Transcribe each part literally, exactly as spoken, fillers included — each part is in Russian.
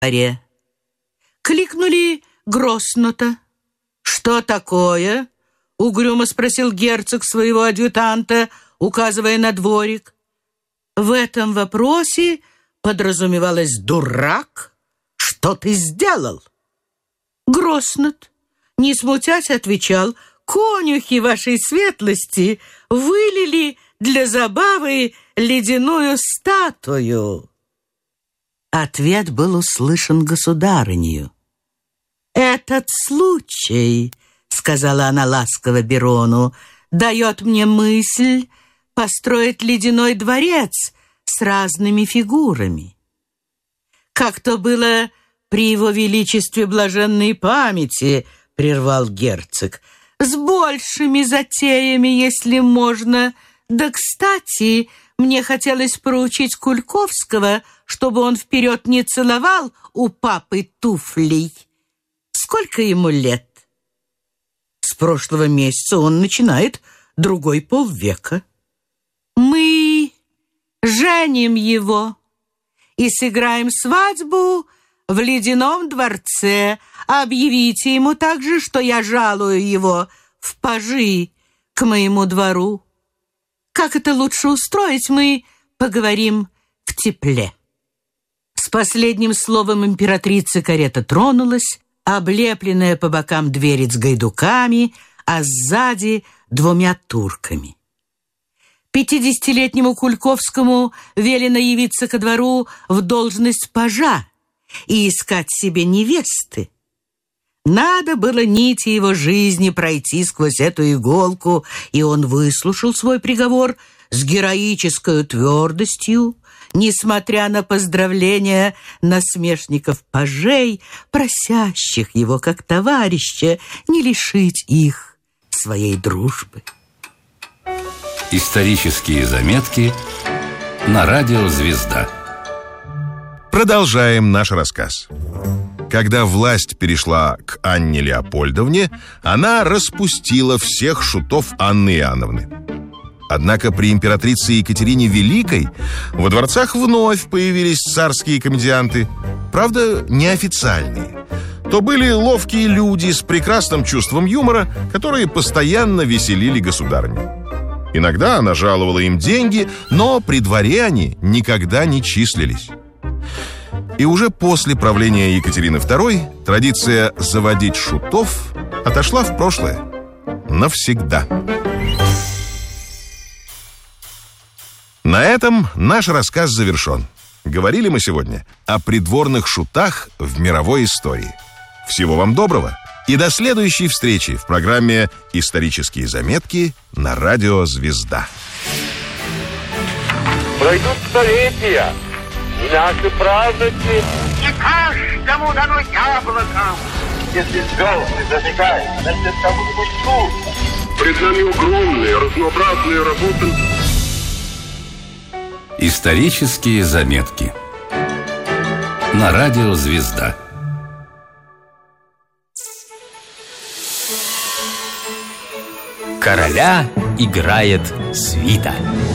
дворе. Кликнули Гросснота. «Что такое?» — угрюмо спросил герцог своего адъютанта, указывая на дворик. В этом вопросе подразумевалось «дурак, что ты сделал?» Гросснот, не смутясь, отвечал: «Конюхи вашей светлости вылили для забавы ледяную статую». Ответ был услышан государынею. «Этот случай, — сказала она ласково Берону, — дает мне мысль построить ледяной дворец с разными фигурами. Как то было при его величестве блаженной памяти, — прервал герцог, — с большими затеями, если можно. Да, кстати, мне хотелось поручить Кульковского, чтобы он вперед не целовал у папы туфлей. Сколько ему лет?» «С прошлого месяца он начинает другой полвека». «Мы женим его и сыграем свадьбу в ледяном дворце. Объявите ему также, что я жалую его в пажи к моему двору. Как это лучше устроить, мы поговорим в тепле». С последним словом императрицы карета тронулась, облепленная по бокам дверец гайдуками, а сзади двумя турками. Пятидесятилетнему Кульковскому велено явиться ко двору в должность пажа и искать себе невесты. Надо было нити его жизни пройти сквозь эту иголку, и он выслушал свой приговор с героической твердостью, несмотря на поздравления насмешников-пажей, просящих его как товарища не лишить их своей дружбы. Исторические заметки на радио «Звезда». Продолжаем наш рассказ. Когда власть перешла к Анне Леопольдовне, она распустила всех шутов Анны Иоанновны. Однако при императрице Екатерине Великой во дворцах вновь появились царские комедианты, правда, неофициальные. То были ловкие люди с прекрасным чувством юмора, которые постоянно веселили государыню. Иногда она жаловала им деньги, но при дворе они никогда не числились. И уже после правления Екатерины Второй традиция заводить шутов отошла в прошлое навсегда. На этом наш рассказ завершен. Говорили мы сегодня о придворных шутах в мировой истории. Всего вам доброго и до следующей встречи в программе «Исторические заметки» на радио «Звезда». Пройдут столетия, и наши праздники не каждому дано яблоком. Если звезды зажигают над кому-нибудь тут. Пред нами огромные разнообразные работы. Исторические заметки на радио «Звезда». Короля играет свита.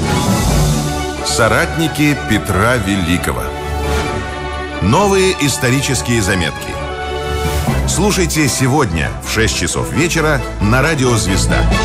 Соратники Петра Великого. Новые исторические заметки. Слушайте сегодня в шесть часов вечера на радио «Звезда».